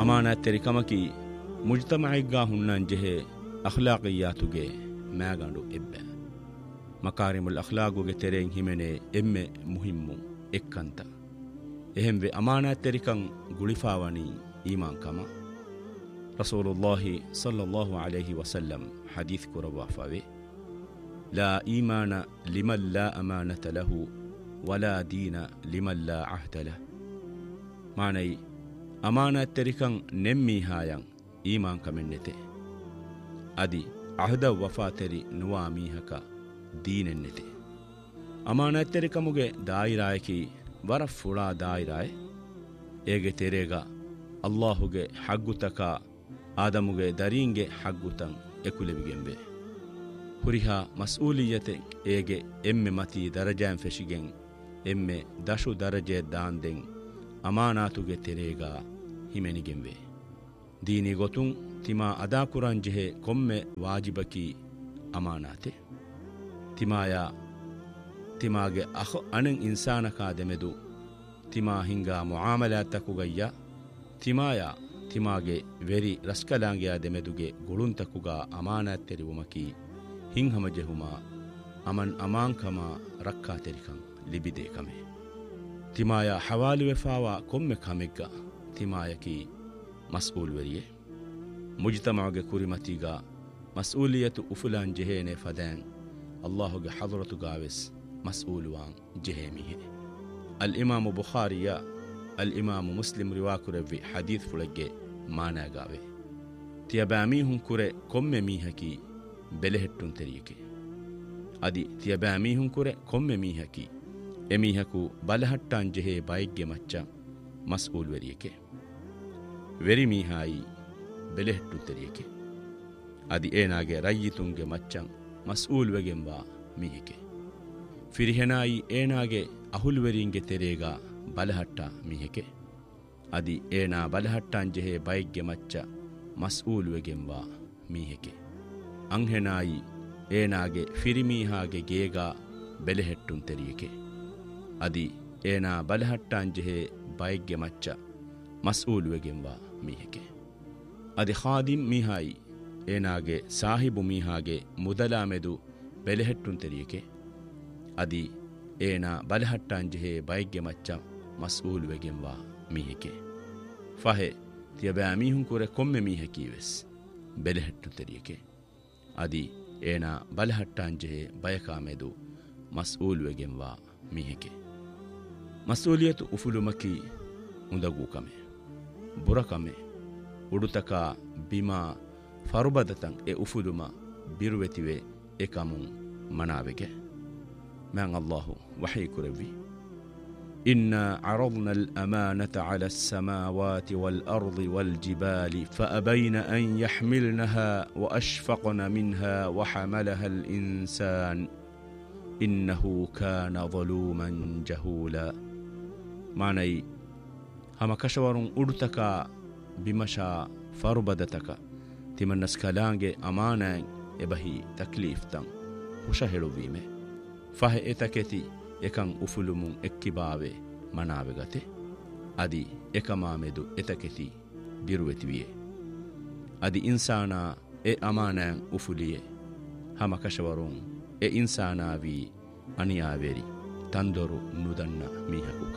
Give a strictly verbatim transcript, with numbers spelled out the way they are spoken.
ಅಮಾನತೆರಿಕಮಕಿ ಮುಜ್ತಮಯಿಗ್ಗಾ ಹುಣ್ಣನ್ ಜೆಹೆ ಅಖ್ಲಾಕಿಯಾತುಗೆ ಮ್ಯಾಗಂಡು ಎಬ್ಬೆ ಮಕಾರಿಮುಲ್ ಅಖ್ಲಾಗುಗೆ ತೆರೆಂ ಹಿಮೆನೆ ಎಮ್ಮೆ ಮುಹಿಮ್ಮು ಎಕ್ಕಂತ ಎಹೆಂವೆ ಅಮಾನತೆರಿಕಂ ಗುಳಿಫಾವಣಿ ಈಮಾನ್ ಕಮ ರಸೂಲುಲ್ಲಾಹಿ ಸಲ್ಲಲ್ಲಾಹು ಅಲೈಹಿ ವಸಲ್ಲಂ ಹದೀಸ್ ಕುರವಾಫಾವೆ ಲಾ ಈಮಾನ ಲಿಮನ್ ಲಾ ಅಮಾನತ ಲಹು ವಲಾ ದೀನ ಲಿಮನ್ ಲಾ ಅಹ್ದ ಲಹ್ ಮಾನೈ ಅಮಾನತೆರಿಕಂ ನೆಮ್ಮೀಹಾಯಂ ಈಮಾನ್ ಕಮೆನ್ನೆತೆ ಅದಿ ಅಹದ ವಫಾತೆರಿ ನುವಾ ಮೀಹಕ ದೀನೆನ್ನೆತೆ ಅಮಾನತೆರಿಕಮುಗೆ ದಾಯಿರಾಯಕಿ ವರ ಫುಳಾ ದಾಯಿರಾಯ್ ಏಗೆ ತೆರೆಗ ಅಲ್ಲಾಹುಗೆ ಹಗ್ಗುತಕ ಆದಮುಗೆ ದರೀಂಗೆ ಹಗ್ಗುತಂ ಎಕುಲೆವಿಗೆಂಬೆ ಹುರಿಹಾ ಮಸ್ಊಲಿಯತೆ ಏಗೆ ಎಮ್ಮೆ ಮತಿ ದರಜಾಂ ಫೆಶಿಗೆಂ ಎಮ್ಮೆ ದಶು ದರಜೆ ದಾಂದೆಂ ಅಮಾನಾತುಗೆ ತೆರೆಗ ಹಿಮೆನಿಗೆಂಬೆ ದೀನಿ ಗೊತುಂ ತಿಮಾ ಅದಾ ಕುರಾನ್ ಜೆಹೆ ಕೊಮ್ಮೆ ವಾಜಿಬಕಿ ಅಮಾನಾತೆ ತಿಮಾಯ ತಿಮಾಗೆ ಅಖ ಅಣಂ ಇನ್ಸಾನಕಾ ದೆಮೆದು ತಿಮಾ ಹಿಂಗಾ ಮುಆಮಲಾತಕುಗಯ್ಯ ತಿಮಾಯ ತಿಮಾಗೆ ವೆರಿ ರಸ್ಕಲಾಂಗೆಯ ದೆಮೆದುಗೆ ಗುಳುಂತಕುಗ ಅಮಾನತ್ ತೆರಿವುಮಕಿ ಹಿಂಹಮ ಜೆಹುಮಾ ಅಮನ್ ಅಮಾಂಕಮ ರಕ್ಕಾ ತೆರಿಕಂ ಲಿಬಿದೆ ಕಮೆ ತಿಮಾಯ ಹವಾಲು ವೆಫಾವಾ ಕೊಮ್ಮೆ ಕಮೆಗ್ಗ ತಿಮಾಯಕಿ ಮಸ್ಊಲ್ ವೆರಿಯೆ ಮುಜ್ತಮಾಗೆ ಕುರಿಮತಿಗ ಮಸ್ಊಲಿಯತು ಉಫುಲಾನ್ ಜೆಹೇನೆ ಫದಾನ್ ಅಲ್ಲಾಹುಗೆ ಹದರತುಗಾವೆಸ್ ಮಸ್ಊಲುವಾನ್ ಜೆಹೇಮಿಹೆ ಅಲ್ ಇಮಾಮು ಬುಖಾರಿಯ ಅಲ್ ಇಮಾಮು ಮುಸ್ಲಿಂ ರಿವಾಕುರವ್ವಿ ಹದೀತ್ ಫುಳಗ್ಗೆ ಮಾನಾಗಾವೆ ತಿಯಬಾಮೀಹುಂ ಕುರೆ ಕೊಮ್ಮೆ ಮೀಹಕಿ ಬೆಲೆಹೆಟ್ಟುಂ ತೆರಿಯಕೆ ಅದಿ ತಿಯಬಾಮೀಹುಂ ಕುರೆ ಕೊಮ್ಮೆ ಮೀಹಕಿ ಎಮೀಹಕು ಬಲಹಟ್ಟಾನ್ ಜೆಹೇ ಬೈಗ್ಗೆ ಮಚ್ಚ ಮಸ್ಊಲ್ ವೆರಿಯಕೆ ವೆರಿ ಮೀಹಾಯಿ ಬೆಲೆಹೆಟ್ಟು ತೆರಿಯಕೆ ಅದಿ ಏನಾಗೆ ರಯ್ಯಿತುಂಗೆ ಮಚ್ಚಂ ಮಸ್ಊಲ್ ವೆಗೆಂಬ ಮೀಹಿಕೆ ಫಿರಿಹೆನಾಯಿ ಏನಾಗೆ ಅಹುಲ್ವೆರಿಂಗೆ ತೆರೆಗ ಬಲಹಟ್ಟ ಮೀಹಿಕೆ ಅದಿ ಏನಾ ಬಲಹಟ್ಟಾನ್ ಜೆಹೆ ಬೈಗ್ಗೆ ಮಚ್ಚ ಮಸ್ಊಲ್ ವೆಗೆಂಬ ಮೀಹಿಕೆ ಅಂಹೆನಾಯಿ ಏನಾಗೆ ಫಿರಿಮೀಹಾಗೆ ಗೇಗ ಬೆಲೆಹೆಟ್ಟುಂ ತೆರಿಯಕೆ ಅದಿ ಏನಾ ಬಲಹಟ್ಟಾನ್ ಜೆಹೆ ಬೈಗ್ಗೆ ಮಚ್ಚ ಮಸ್ಊಲ್ ವೆಗೆಂಬ ಮೀಹಿಕೆ ಅದಿ ಖಾದಿಂ ಮೀಹಾಯಿ ಏನಾಗೆ ಸಾಹಿಬು ಮೀಹಾಗೆ ಮುದಲಾಮೆದು ಬೆಲೆಹೆಟ್ಟುಂ ತೆರಿಯಕೆ ಅದಿ ಏನಾ ಬಲಹಟ್ಟಾನ್ ಜೆಹೆ ಬೈಗ್ಗೆ ಮಚ್ಚ ಮಸ್ಊಲ್ ವೆಗೆಂಬ ಮೀಹಿಕೆ ಫಹೆ ತಿಯಬಾಮೀಹುಂ ಕುರೆ ಕೊಮ್ಮೆ ಮೀಹಕೀವೆಸ್ ಬೆಲೆಹೆಟ್ಟು ತೆರಿಯಕೆ ಅದಿ ಏನಾ ಬಲಹಟ್ಟಾನ್ ಜೆಹೆ ಬಯಕಾಮೆದು ಮಸ್ಊಲ್ ವೆಗೆಂಬ ಮೀಹಿಕೆ ಮಸ್ಊಲಿಯತು ಉಫುಲುಮಕಿ ಉಂದಗೂ ಕಮೆ ಬುರಕಮೆ ಉಡುತಕ ಬಿಮಾ ಫರುಬದತಂ ಎ ಉಫುಲುಮ ಬಿರುವೆತಿವೆ ಎಕಮುಂ ಮನಾವೆಗೆ ಮ್ಯಾಂ ಅಲ್ಲಾಹು ವಹಿ ಕುರವಿ إنا عرضنا الأمانة على السماوات والأرض والجبال فأبين أن يحملنها وأشفقن منها وحملها الإنسان إنه كان ظلوما جهولا معني هما كشورون أرتكا بمشا فربدتك تمن نسكالانجي أمانا إبهي تكليف تن وشهلو بيمه فهي إتكتي එකං උෆුලුමුන් එක්කිබාවේ මනාවගතේ අදි එකමාමෙදු එතකෙති බිරුවෙතිවියේ අදි ඉන්සානා එ අමානෑන් උෆුලියේ හමකශවරුන් එ ඉන්සානාවී අනියාවේරි තන්දොරු නුදන්න මීහකු